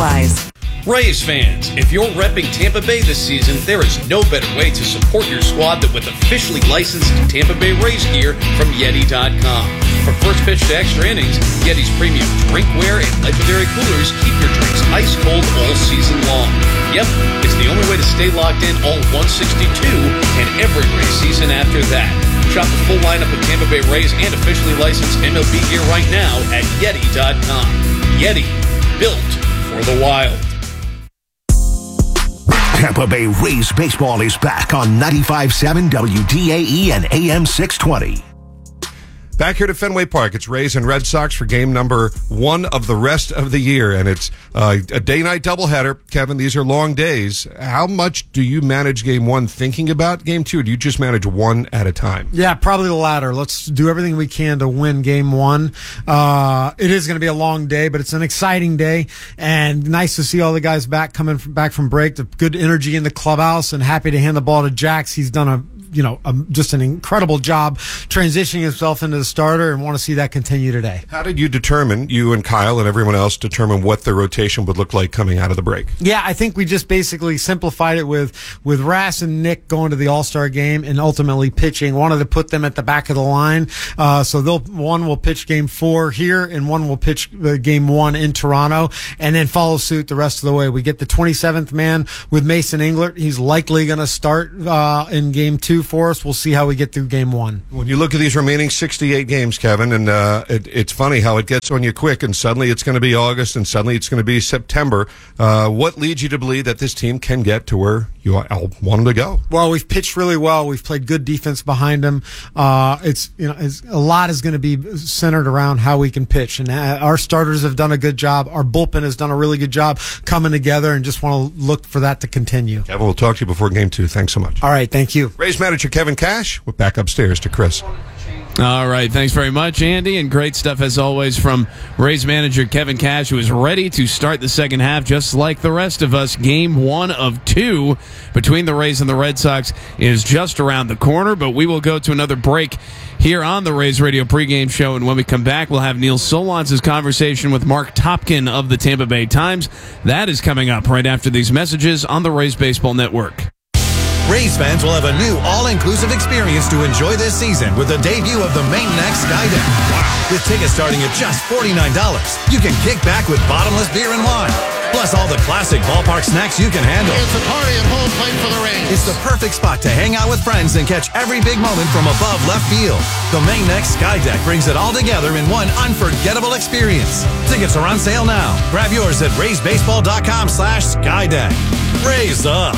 applies. Rays fans, if you're repping Tampa Bay this season, there is no better way to support your squad than with officially licensed Tampa Bay Rays gear from Yeti.com. From first pitch to extra innings, Yeti's premium drinkware and legendary coolers keep your drinks ice cold all season long. Yep, it's the only way to stay locked in all 162 and every Rays season after that. Shop the full lineup of Tampa Bay Rays and officially licensed MLB gear right now at Yeti.com. Yeti, built for the wild. Tampa Bay Rays baseball is back on 95.7 WDAE and AM 620. Back here to Fenway Park, it's Rays and Red Sox for game number 1 of the rest of the year, and it's a day-night doubleheader. Kevin, these are long days. How much do you manage game 1 thinking about game 2, or do you just manage one at a time? Yeah, probably the latter. Let's do everything we can to win game 1. It is going to be a long day, but it's an exciting day, and nice to see all the guys coming back from break. The good energy in the clubhouse, and happy to hand the ball to Jax. He's done just an incredible job transitioning himself into the starter, and want to see that continue today. How did you determine, you and Kyle and everyone else, determine what the rotation would look like coming out of the break? Yeah, I think we just basically simplified it with Ras and Nick going to the All-Star game and ultimately pitching. Wanted to put them at the back of the line. So one will pitch game 4 here, and one will pitch game 1 in Toronto, and then follow suit the rest of the way. We get the 27th man with Mason Englert. He's likely going to start in game 2 for us. We'll see how we get through game 1. When you look at these remaining 68 games, Kevin, and it's funny how it gets on you quick, and suddenly it's going to be August, and suddenly it's going to be September. What leads you to believe that this team can get to where you want them to go? Well, we've pitched really well. We've played good defense behind them. It's a lot is going to be centered around how we can pitch, and our starters have done a good job. Our bullpen has done a really good job coming together, and just want to look for that to continue. Kevin, we'll talk to you before game 2. Thanks so much. All right, thank you. Rays manager Kevin Cash. We're back upstairs to Chris. All right, thanks very much, Andy, and great stuff as always from Rays manager Kevin Cash, who is ready to start the second half just like the rest of us. Game 1 of 2 between the Rays and the Red Sox is just around the corner, but we will go to another break here on the Rays Radio pregame show, and when we come back, we'll have Neil Solondz' conversation with Mark Topkin of the Tampa Bay Times. That is coming up right after these messages on the Rays Baseball Network. Rays fans will have a new all-inclusive experience to enjoy this season with the debut of the Main Next Skydeck. Wow. With tickets starting at just $49, you can kick back with bottomless beer and wine. Plus all the classic ballpark snacks you can handle. It's a party at home plate for the Rays. It's the perfect spot to hang out with friends and catch every big moment from above left field. The Main Next Skydeck brings it all together in one unforgettable experience. Tickets are on sale now. Grab yours at raysbaseball.com/Skydeck. Rays up.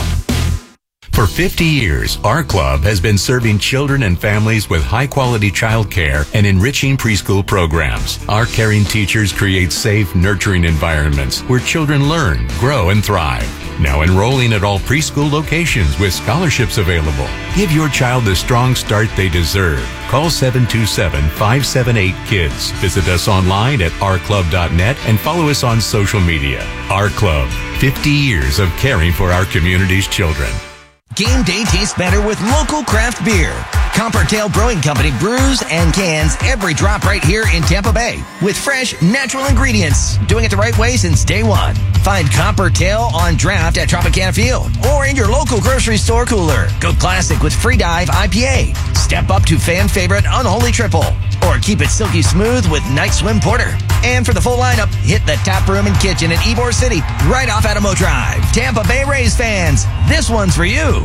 For 50 years, our club has been serving children and families with high-quality child care and enriching preschool programs. Our caring teachers create safe, nurturing environments where children learn, grow, and thrive. Now enrolling at all preschool locations with scholarships available. Give your child the strong start they deserve. Call 727-578-KIDS. Visit us online at ourclub.net and follow us on social media. Our Club, 50 years of caring for our community's children. Game day tastes better with local craft beer. Coppertail Brewing Company brews and cans every drop right here in Tampa Bay with fresh, natural ingredients. Doing it the right way since day one. Find Coppertail on draft at Tropicana Field or in your local grocery store cooler. Go classic with Free Dive IPA. Step up to fan favorite Unholy Triple. Or keep it silky smooth with Night Swim Porter. And for the full lineup, hit the tap room and kitchen in Ybor City, right off Adamo Drive. Tampa Bay Rays fans, this one's for you.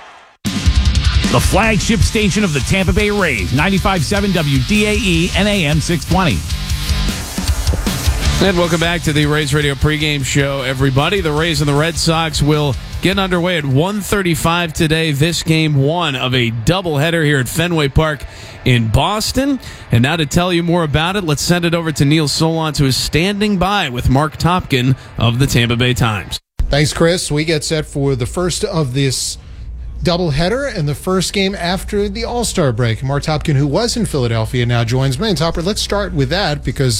The flagship station of the Tampa Bay Rays, 95.7 WDAE and AM 620. And welcome back to the Rays Radio pregame show, everybody. The Rays and the Red Sox will get underway at 1:35 today. This game 1 of a doubleheader here at Fenway Park in Boston. And now to tell you more about it, let's send it over to Neil Solondz, who is standing by with Mark Topkin of the Tampa Bay Times. Thanks, Chris. We get set for the first of this doubleheader and the first game after the All-Star break. Mark Topkin, who was in Philadelphia, now joins me. And Topper, let's start with that because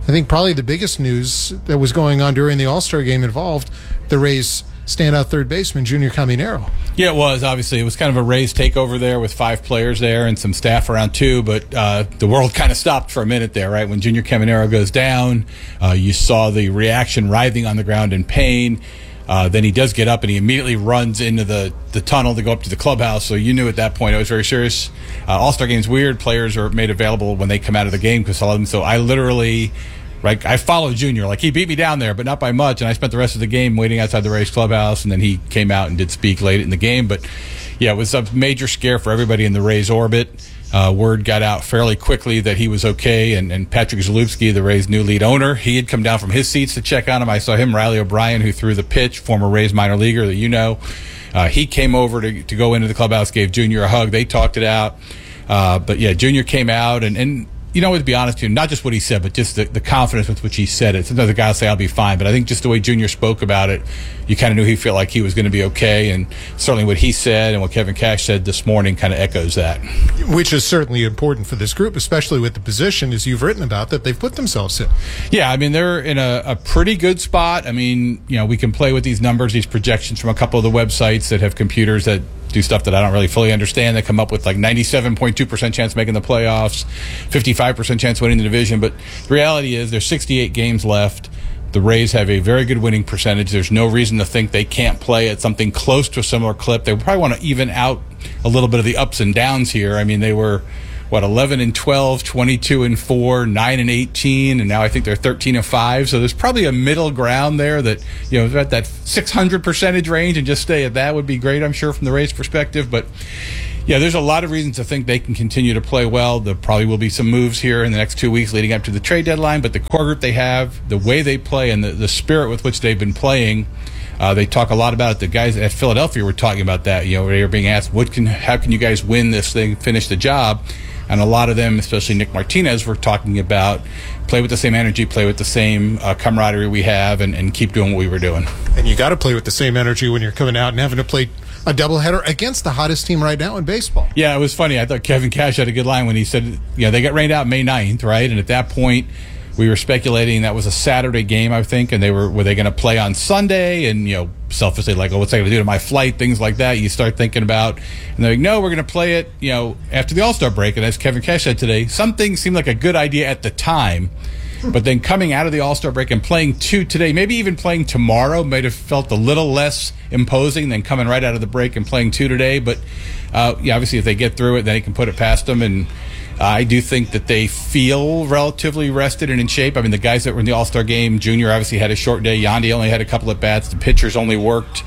I think probably the biggest news that was going on during the All-Star game involved the Rays standout third baseman, Junior Caminero. Yeah, it was. Obviously, it was kind of a Rays takeover there with 5 players there and some staff around too, but the world kind of stopped for a minute there, right? When Junior Caminero goes down, you saw the reaction writhing on the ground in pain. Then he does get up and he immediately runs into the tunnel to go up to the clubhouse. So you knew at that point it was very serious. All-Star game's weird. Players are made available when they come out of the game because a lot of them. So I literally, right, I followed Junior. Like, he beat me down there, but not by much. And I spent the rest of the game waiting outside the Rays clubhouse. And then he came out and did speak late in the game. But yeah, it was a major scare for everybody in the Rays orbit. Word got out fairly quickly that he was okay, and Patrick Zalewski, the Rays' new lead owner, he had come down from his seats to check on him. I saw him, Riley O'Brien, who threw the pitch, former Rays minor leaguer that you know. He came over to go into the clubhouse, gave Junior a hug. They talked it out. But yeah, Junior came out, and you know, to be honest with you, not just what he said, but just the confidence with which he said it. Sometimes the guys say, I'll be fine. But I think just the way Junior spoke about it, you kind of knew he felt like he was going to be okay. And certainly what he said and what Kevin Cash said this morning kind of echoes that. Which is certainly important for this group, especially with the position, as you've written about, that they've put themselves in. Yeah, I mean, they're in a pretty good spot. I mean, you know, we can play with these numbers, these projections from a couple of the websites that have computers that do stuff that I don't really fully understand. They come up with like 97.2% chance of making the playoffs, 55% chance winning the division. But the reality is there's 68 games left. The Rays have a very good winning percentage. There's no reason to think they can't play at something close to a similar clip. They probably want to even out a little bit of the ups and downs here. I mean, they were, 11-12, 22-4, 9-18, and now I think they're 13-5. So there's probably a middle ground there that, you know, at that 600% range, and just stay at that would be great, I'm sure, from the Rays' perspective. But yeah, there's a lot of reasons to think they can continue to play well. There probably will be some moves here in the next 2 weeks leading up to the trade deadline, but the core group they have, the way they play, and the spirit with which they've been playing, they talk a lot about it. The guys at Philadelphia were talking about that. You know, they were being asked, how can you guys win this thing, finish the job? And a lot of them, especially Nick Martinez, were talking about play with the same energy, play with the same camaraderie we have, and keep doing what we were doing. And you got to play with the same energy when you're coming out and having to play a doubleheader against the hottest team right now in baseball. Yeah, it was funny. I thought Kevin Cash had a good line when he said, they got rained out May 9th, right? And at that point, we were speculating that was a Saturday game, I think, and were they going to play on Sunday? And, selfishly, like, what's that going to do to my flight? Things like that. You start thinking about, and they're like, no, we're going to play it, after the All-Star break. And as Kevin Cash said today, some things seemed like a good idea at the time, but then coming out of the All-Star break and playing 2 today, maybe even playing tomorrow, might have felt a little less imposing than coming right out of the break and playing 2 today. But, obviously, if they get through it, then they can put it past them. And I do think that they feel relatively rested and in shape. I mean, the guys that were in the All-Star game, Junior obviously had a short day. Yandy only had a couple of bats. The pitchers only worked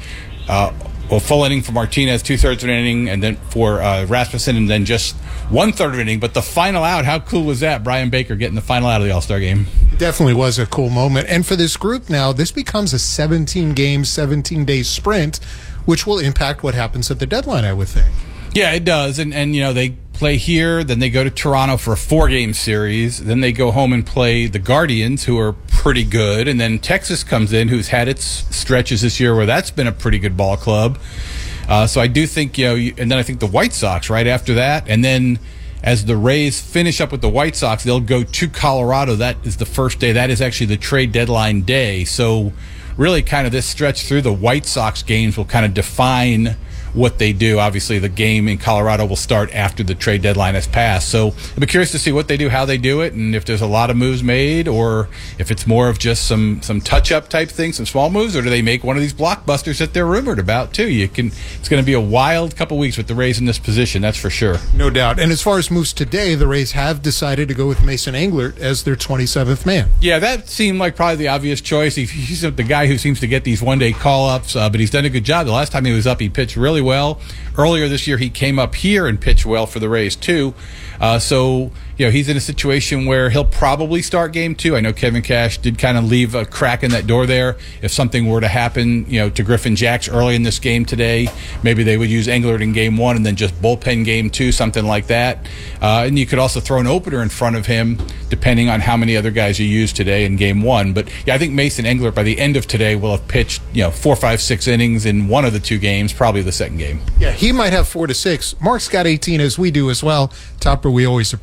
full inning for Martinez, 2/3 of an inning, and then for Rasmussen, and then just 1/3 of an inning. But the final out, how cool was that? Brian Baker getting the final out of the All-Star game. It definitely was a cool moment. And for this group now, this becomes a 17-game, 17-day sprint, which will impact what happens at the deadline, I would think. Yeah, it does. And they play here, then they go to Toronto for a 4-game series, then they go home and play the Guardians, who are pretty good, and then Texas comes in, who's had its stretches this year where that's been a pretty good ball club. So I do think, and then I think the White Sox right after that, and then as the Rays finish up with the White Sox, they'll go to Colorado. That is the first day. That is actually the trade deadline day. So really kind of this stretch through the White Sox games will kind of define what they do. Obviously, the game in Colorado will start after the trade deadline has passed. So I'll be curious to see what they do, how they do it, and if there's a lot of moves made, or if it's more of just some touch-up type things, some small moves, or do they make one of these blockbusters that they're rumored about, too? It's going to be a wild couple weeks with the Rays in this position, that's for sure. No doubt. And as far as moves today, the Rays have decided to go with Mason Englert as their 27th man. Yeah, that seemed like probably the obvious choice. He's the guy who seems to get these one-day call-ups, but he's done a good job. The last time he was up, he pitched really well. Earlier this year, he came up here and pitched well for the Rays, too. So, he's in a situation where he'll probably start game 2. I know Kevin Cash did kind of leave a crack in that door there. If something were to happen, to Griffin Jacks early in this game today, maybe they would use Englert in game 1 and then just bullpen game 2, something like that. And you could also throw an opener in front of him, depending on how many other guys you use today in game 1. But, I think Mason Englert, by the end of today, will have pitched, 4, 5, 6 innings in one of the 2 games, probably the second game. Yeah, he might have 4 to 6. Mark's got 18, as we do as well. Topper, we always appreciate that.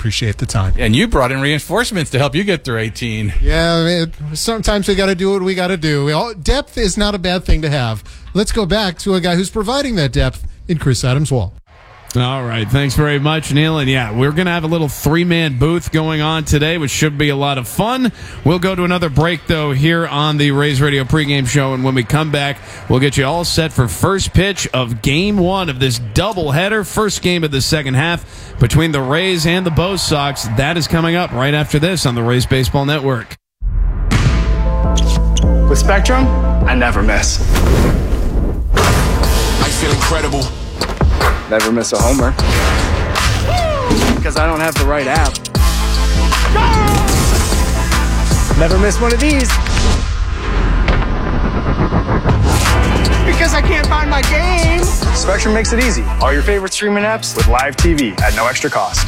the time. And you brought in reinforcements to help you get through 18. Yeah, I mean, sometimes we got to do what we got to do. Depth is not a bad thing to have. Let's go back to a guy who's providing that depth in Chris Adams-Wall. All right. Thanks very much, Neil. And yeah, we're going to have a little 3-man booth going on today, which should be a lot of fun. We'll go to another break, though, here on the Rays Radio pregame show. And when we come back, we'll get you all set for first pitch of Game 1 of this doubleheader, first game of the second half between the Rays and the Bo Sox. That is coming up right after this on the Rays Baseball Network. With Spectrum, I never miss. I feel incredible. Never miss a homer. Because I don't have the right app. Never miss one of these. Because I can't find my game. Spectrum makes it easy. All your favorite streaming apps with live TV at no extra cost.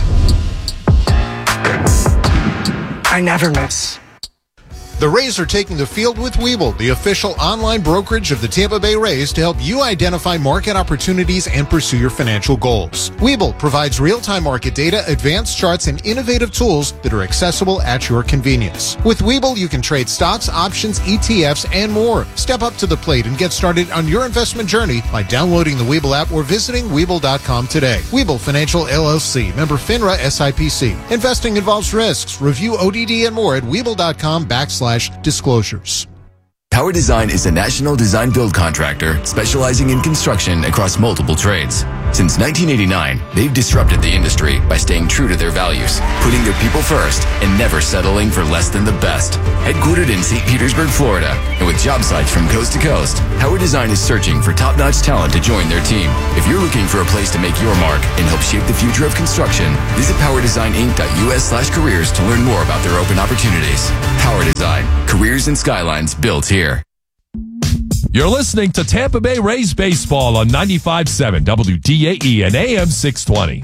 I never miss. The Rays are taking the field with Webull, the official online brokerage of the Tampa Bay Rays, to help you identify market opportunities and pursue your financial goals. Webull provides real-time market data, advanced charts, and innovative tools that are accessible at your convenience. With Webull, you can trade stocks, options, ETFs, and more. Step up to the plate and get started on your investment journey by downloading the Webull app or visiting Webull.com today. Webull Financial LLC, member FINRA SIPC. Investing involves risks. Review ODD and more at Webull.com/disclosures. Power Design is a national design build contractor specializing in construction across multiple trades. Since 1989, they've disrupted the industry by staying true to their values, putting their people first, and never settling for less than the best. Headquartered in St. Petersburg, Florida, and with job sites from coast to coast, Power Design is searching for top-notch talent to join their team. If you're looking for a place to make your mark and help shape the future of construction, visit powerdesigninc.us/careers to learn more about their open opportunities. Power Design, careers and skylines built here. You're listening to Tampa Bay Rays Baseball on 95.7 WDAE and AM 620.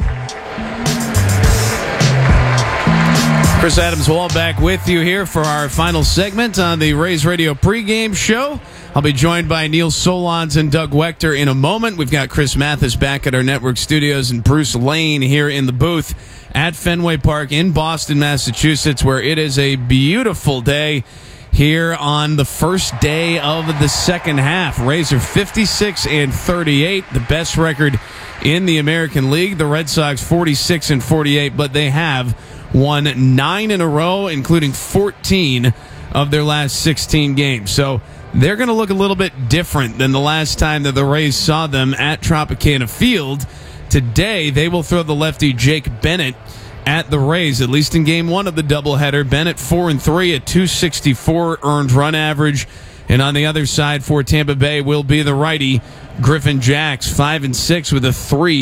Chris Adams-Wall back with you here for our final segment on the Rays Radio pregame show. I'll be joined by Neil Solondz and Doug Wechter in a moment. We've got Chris Mathis back at our network studios and Bruce Lane here in the booth at Fenway Park in Boston, Massachusetts, where it is a beautiful day here on the first day of the second half. Rays are 56-38, the best record in the American League. The Red Sox 46-48, but they have won 9 in a row, including 14 of their last 16 games. So they're going to look a little bit different than the last time that the Rays saw them at Tropicana Field. Today, they will throw the lefty Jake Bennett at the Rays, at least in Game 1 of the doubleheader. Bennett 4-3 at .264 earned run average. And on the other side for Tampa Bay will be the righty Griffin Jacks, 5-6 with a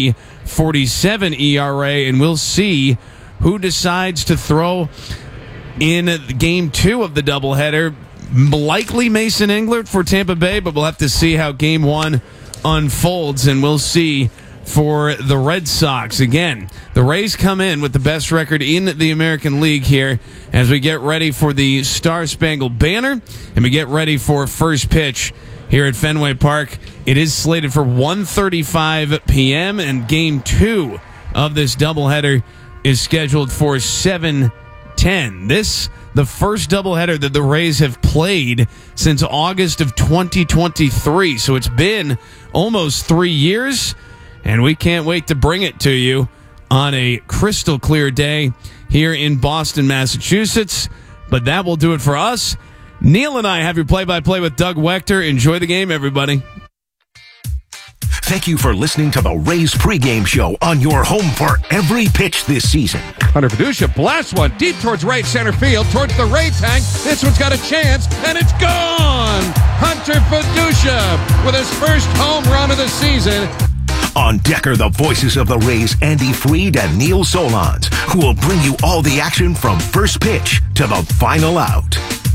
.347 ERA. And we'll see who decides to throw in Game 2 of the doubleheader. Likely Mason Englert for Tampa Bay, but we'll have to see how Game 1 unfolds, and we'll see for the Red Sox. Again, the Rays come in with the best record in the American League here as we get ready for the Star-Spangled Banner and we get ready for first pitch here at Fenway Park. It is slated for 1:35 p.m. and Game 2 of this doubleheader is scheduled for 7:10. This the first doubleheader that the Rays have played since August of 2023. So it's been almost 3 years. And we can't wait to bring it to you on a crystal clear day here in Boston, Massachusetts. But that will do it for us. Neil and I have your play-by-play with Doug Wechter. Enjoy the game, everybody. Thank you for listening to the Rays pregame show on your home for every pitch this season. Hunter Fiducia blasts one deep towards right center field, towards the Ray tank. This one's got a chance, and it's gone! Hunter Fiducia with his first home run of the season. On deck are the voices of the Rays, Andy Freed and Neil Solondz, who will bring you all the action from first pitch to the final out.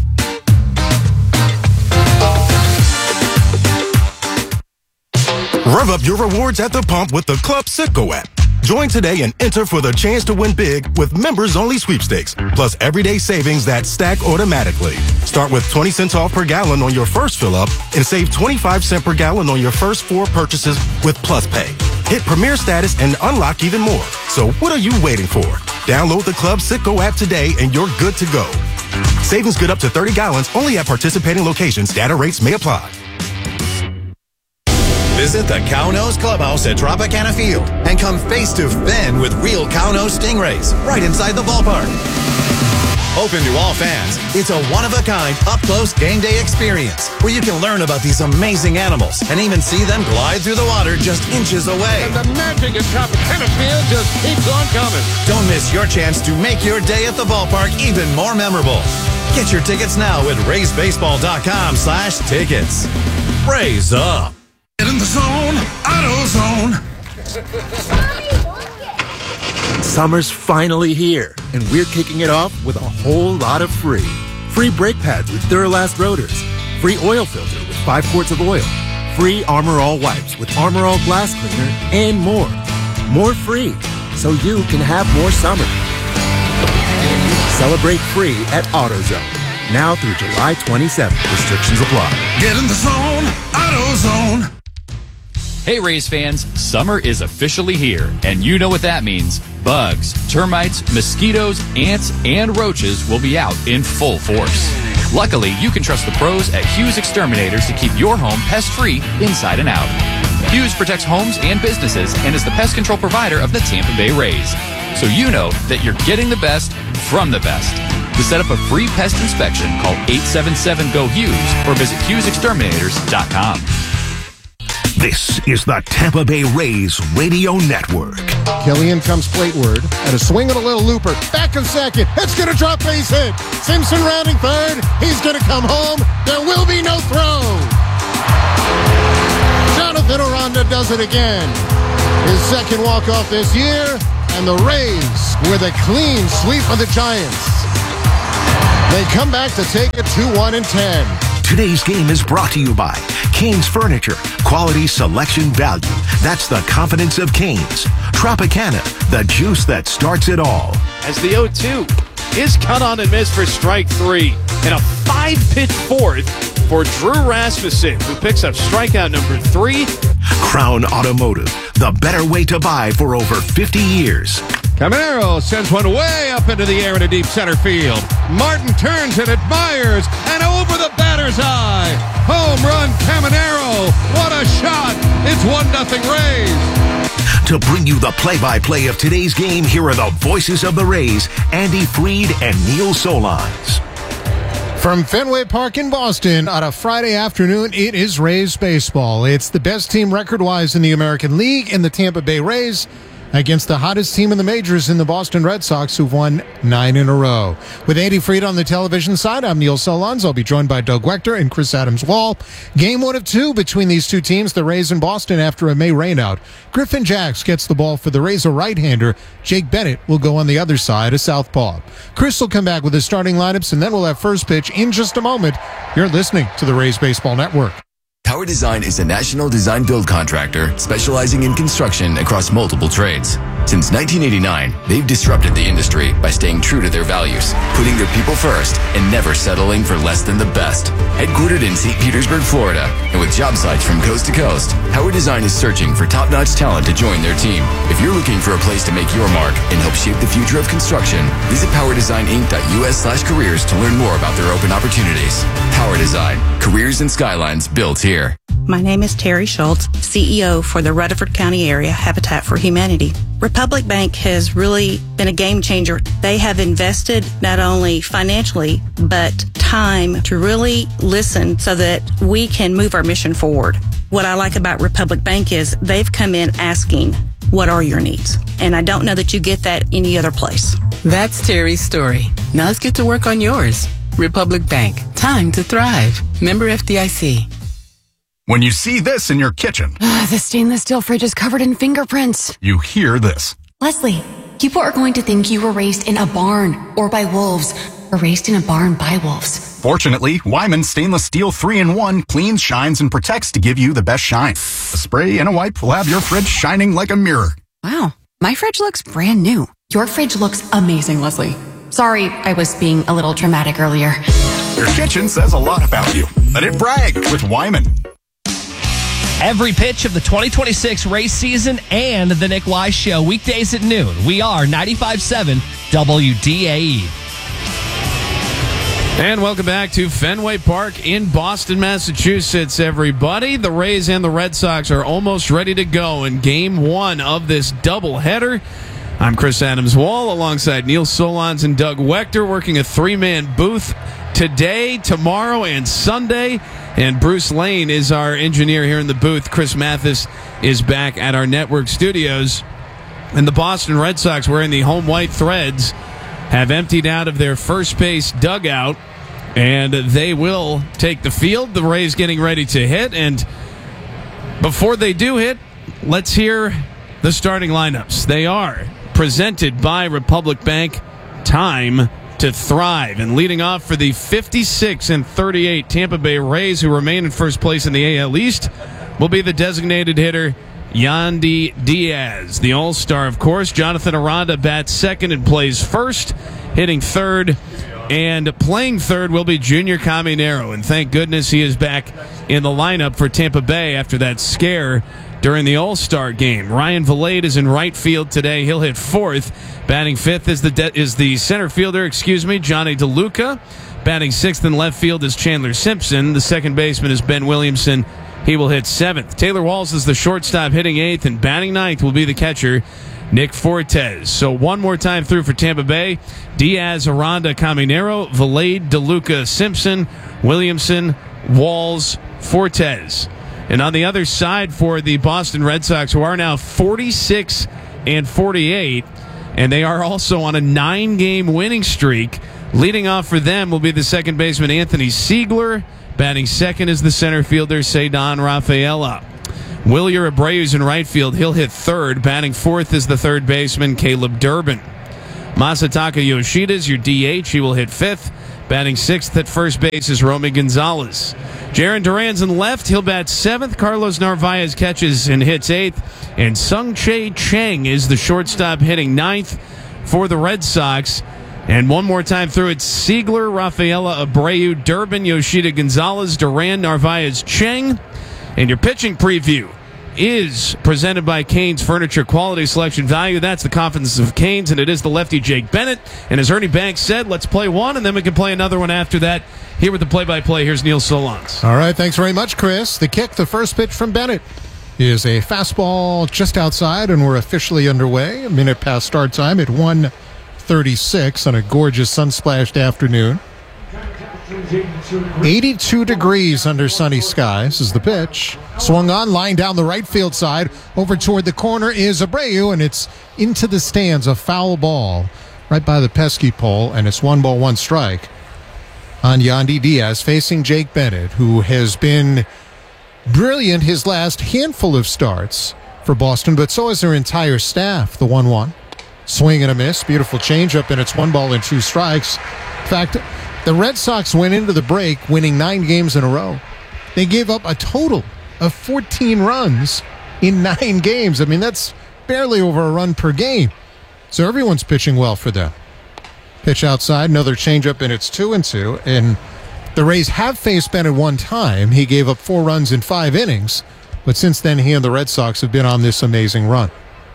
Rev up your rewards at the pump with the Club Citgo app. Join today and enter for the chance to win big with members-only sweepstakes, plus everyday savings that stack automatically. Start with 20 cents off per gallon on your first fill-up and save 25 cents per gallon on your first 4 purchases with Plus Pay. hit premier status, and unlock even more. So what are you waiting for? Download the Club Citgo app today and you're good to go. Savings good up to 30 gallons only at participating locations. Data rates may apply. Visit the Cownose Clubhouse at Tropicana Field and come face to face with real Cownose Stingrays right inside the ballpark. Open to all fans, it's a one-of-a-kind, up-close game day experience where you can learn about these amazing animals and even see them glide through the water just inches away. And the magic at Tropicana Field just keeps on coming. Don't miss your chance to make your day at the ballpark even more memorable. Get your tickets now at RaysBaseball.com/tickets. Raise up. Get in the zone, AutoZone. Summer's finally here, and we're kicking it off with a whole lot of free. Free brake pads with Duralast rotors. Free oil filter with 5 quarts of oil. Free Armor All wipes with Armor All glass cleaner, and more. More free, so you can have more summer. Celebrate free at AutoZone. Now through July 27th. Restrictions apply. Get in the zone, AutoZone. Hey Rays fans, summer is officially here, and you know what that means. Bugs, termites, mosquitoes, ants, and roaches will be out in full force. Luckily, you can trust the pros at Hughes Exterminators to keep your home pest-free inside and out. Hughes protects homes and businesses and is the pest control provider of the Tampa Bay Rays. So you know that you're getting the best from the best. To set up a free pest inspection, call 877-GO-HUGHES or visit HughesExterminators.com. This is the Tampa Bay Rays Radio Network. Killian comes plateward at a swing and a little looper. Back of second. It's going to drop base hit. Simpson rounding third. He's going to come home. There will be no throw. Jonathan Aranda does it again. His second walk-off this year. And the Rays with a clean sweep of the Giants. They come back to take it 2-1 and 10. Today's game is brought to you by Canes Furniture. Quality, selection, value. That's the confidence of Canes. Tropicana, the juice that starts it all. As the 0-2 is cut on and missed for strike 3. And a 5-pitch fourth for Drew Rasmussen, who picks up strikeout number 3. Crown Automotive, the better way to buy for over 50 years. Caminero sends one way up into the air in a deep center field. Martin turns and admires, and over the batter's eye. Home run, Caminero. What a shot. It's 1-0 Rays. To bring you the play-by-play of today's game, here are the voices of the Rays, Andy Freed and Neil Solondz. From Fenway Park in Boston on a Friday afternoon, it is Rays baseball. It's the best team record-wise in the American League in the Tampa Bay Rays against the hottest team in the majors in the Boston Red Sox, who've won 9 in a row. With Andy Freed on the television side, I'm Neil Solondz. I'll be joined by Doug Wechter and Chris Adams-Wall. Game 1 of 2 between these two teams, the Rays and Boston, after a May rainout. Griffin Jax gets the ball for the Rays, a right-hander. Jake Bennett will go on the other side, a southpaw. Chris will come back with his starting lineups, and then we'll have first pitch in just a moment. You're listening to the Rays Baseball Network. Tower Design is a national design build contractor specializing in construction across multiple trades. Since 1989, they've disrupted the industry by staying true to their values, putting their people first, and never settling for less than the best. Headquartered in St. Petersburg, Florida, and with job sites from coast to coast, Tower Design is searching for top-notch talent to join their team. If you're looking for a place to make your mark and help shape the future of construction, visit PowerDesignInc.us/careers to learn more about their open opportunities. Tower Design, careers and skylines built here. My name is Terry Schultz, CEO for the Rutherford County Area Habitat for Humanity. Republic Bank has really been a game changer. They have invested not only financially, but time to really listen so that we can move our mission forward. What I like about Republic Bank is they've come in asking, what are your needs? And I don't know that you get that any other place. That's Terry's story. Now let's get to work on yours. Republic Bank. Time to thrive. Member FDIC. When you see this in your kitchen, the stainless steel fridge is covered in fingerprints. You hear this. Leslie, people are going to think you were raised in a barn or by wolves, or raised in a barn by wolves. Fortunately, Wyman Stainless Steel 3-in-1 cleans, shines, and protects to give you the best shine. A spray and a wipe will have your fridge shining like a mirror. Wow, my fridge looks brand new. Your fridge looks amazing, Leslie. Sorry, I was being a little dramatic earlier. Your kitchen says a lot about you. Let it brag with Wyman. every pitch of the 2026 race season and the Nick Wise Show weekdays at noon. We are 95.7 WDAE. And welcome back to Fenway Park in Boston, Massachusetts, everybody. The Rays and the Red Sox are almost ready to go in Game 1 of this doubleheader. I'm Chris Adams-Wall alongside Neil Solondz and Doug Wechter, working a three-man booth today, tomorrow, and Sunday. And Bruce Lane is our engineer here in the booth. Chris Mathis is back at our network studios. And the Boston Red Sox, wearing the home white threads, have emptied out of their first base dugout, and they will take the field. The Rays getting ready to hit. And before they do hit, let's hear the starting lineups. They are presented by Republic Bank. Time to thrive. And leading off for the 56-38 Tampa Bay Rays, who remain in first place in the AL East, will be the designated hitter, Yandy Diaz. The All-Star, of course. Jonathan Aranda bats second and plays first, hitting third. And playing third will be Junior Caminero. And thank goodness he is back in the lineup for Tampa Bay after that scare during the All-Star game. Ryan Vilade is in right field today. He'll hit fourth. Batting fifth is the center fielder, Johnny DeLuca. Batting sixth in left field is Chandler Simpson. The second baseman is Ben Williamson. He will hit seventh. Taylor Walls is the shortstop, hitting eighth, and batting ninth will be the catcher, Nick Fortes. So one more time through for Tampa Bay: Diaz, Aranda, Caminero, Vilade, DeLuca, Simpson, Williamson, Walls, Fortes. And on the other side for the Boston Red Sox, who are now 46-48, and they are also on a 9-game winning streak. Leading off for them will be the second baseman, Anthony Siegler. Batting second is the center fielder, Cedon Rafaela. Wilyer Abreu's in right field. He'll hit third. Batting fourth is the third baseman, Caleb Durbin. Masataka Yoshida's your DH. He will hit fifth. Batting sixth at first base is Romy Gonzalez. Jarren Duran's in left. He'll bat seventh. Carlos Narvaez catches and hits eighth. And Sung-Chae Cheng is the shortstop, hitting ninth for the Red Sox. And one more time through, it's Siegler, Rafaela, Abreu, Durbin, Yoshida, Gonzalez, Duran, Narvaez, Cheng. And your pitching preview is presented by Canes Furniture, quality, selection, value. That's the confidence of Canes, and it is the lefty Jake Bennett. And as Ernie Banks said, let's play one, and then we can play another one after that. Here with the play-by-play, here's Neil Solondz. All right, thanks very much, Chris. The kick, the first pitch from Bennett, is a fastball just outside, and we're officially underway. A minute past start time at 1:36 on a gorgeous sun-splashed afternoon. 82 degrees under sunny skies is the pitch. Swung on, line down the right field side. Over toward the corner is Abreu, and it's into the stands. A foul ball right by the pesky pole, and it's 1-1 strike on Yandy Diaz facing Jake Bennett, who has been brilliant his last handful of starts for Boston, but so has their entire staff. The 1-1. Swing and a miss. Beautiful changeup, and it's 1-2 strikes. In fact, the Red Sox went into the break winning 9 games in a row. They gave up a total of 14 runs in 9 games. I mean, that's barely over a run per game. So everyone's pitching well for them. Pitch outside, another changeup, and it's 2-2. And the Rays have faced Bennett one time. He gave up 4 runs in 5 innings. But since then, he and the Red Sox have been on this amazing run.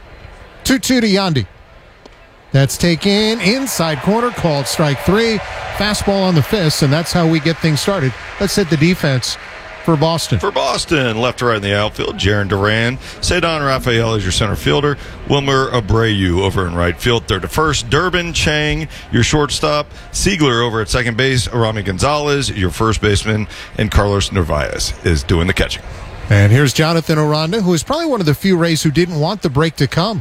2-2 to Yandy. That's taken inside corner, called strike 3. Fastball on the fist, and that's how we get things started. Let's hit the defense for Boston. For Boston, left to right in the outfield, Jarren Duran. Cedon Rafaela is your center fielder. Wilmer Abreu over in right field. Third to first, Durbin, Cheng, your shortstop. Siegler over at second base. Romy Gonzalez, your first baseman. And Carlos Narvaez is doing the catching. And here's Jonathan Aranda, who is probably one of the few Rays who didn't want the break to come.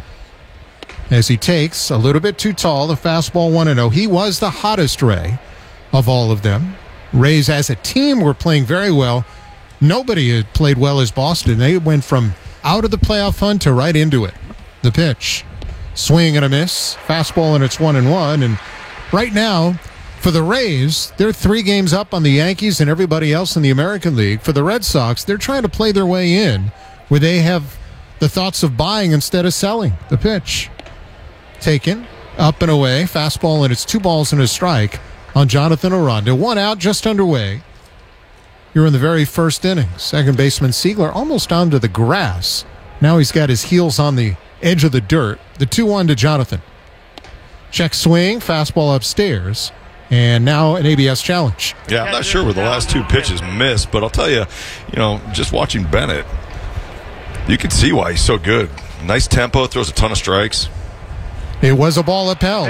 As he takes a little bit too tall, the fastball 1-0. He was the hottest Ray of all of them. Rays as a team were playing very well. Nobody had played well as Boston. They went from out of the playoff hunt to right into it. The pitch. Swing and a miss. Fastball, and it's 1-1. And right now, for the Rays, they're 3 games up on the Yankees and everybody else in the American League. For the Red Sox, they're trying to play their way in where they have the thoughts of buying instead of selling. The pitch. Taken, up and away, fastball, and it's 2 balls and a strike on Jonathan Aranda. 1 out, just underway. here in the very first inning. Second baseman Siegler almost onto the grass. Now he's got his heels on the edge of the dirt. The 2-1 to Jonathan. Check swing, fastball upstairs, and now an ABS challenge. Yeah, I'm not sure where the last two pitches missed, but I'll tell you, just watching Bennett, you can see why he's so good. Nice tempo, throws a ton of strikes. It was a ball upheld.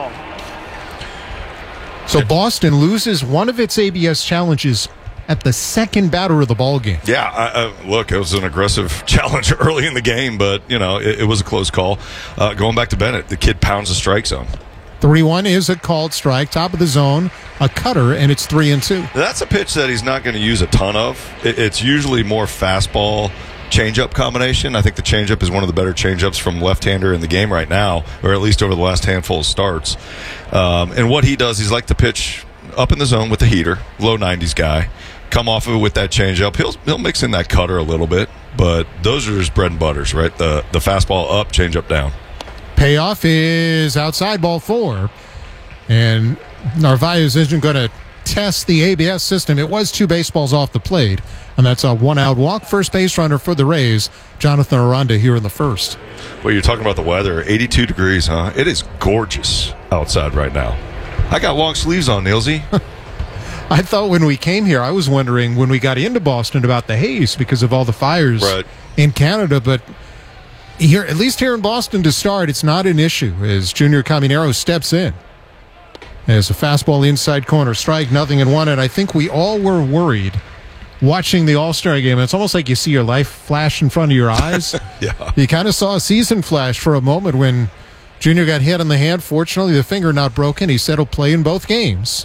So Boston loses one of its ABS challenges at the second batter of the ball game. Yeah, look, it was an aggressive challenge early in the game, but, it was a close call. Going back to Bennett, the kid pounds the strike zone. 3-1 is a called strike, top of the zone, a cutter, and it's 3-2. That's a pitch that he's not going to use a ton of. It's usually more fastball, changeup combination. I think the changeup is one of the better changeups from left-hander in the game right now, or at least over the last handful of starts. And what he does, he's like to pitch up in the zone with the heater, low 90s guy. Come off of it with that changeup. He'll mix in that cutter a little bit, but those are his bread and butters, right? The fastball up, changeup down. Payoff is outside, ball 4. And Narvaez isn't going to test the ABS system. It was 2 baseballs off the plate, and that's a 1-out walk. First base runner for the Rays, Jonathan Aranda, here in the first. Well, you're talking about the weather. 82 degrees, huh? It is gorgeous outside right now. I got long sleeves on, Nielsy. I thought when we came here, I was wondering when we got into Boston about the haze because of all the fires in Canada, but here, at least here in Boston to start, it's not an issue as Junior Caminero steps in. As a fastball inside corner, strike, 0-1, and I think we all were worried watching the All-Star game. It's almost like you see your life flash in front of your eyes. Yeah. You kind of saw a season flash for a moment when Junior got hit on the hand. Fortunately, the finger not broken. He said he'll play in both games.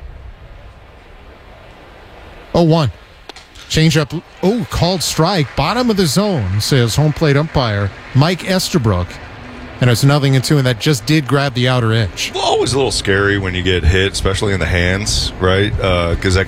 0-1. Change up. Oh, called strike. Bottom of the zone, says home plate umpire Mike Estabrook. And it's 0-2, and that just did grab the outer edge. Always a little scary when you get hit, especially in the hands, right? Because that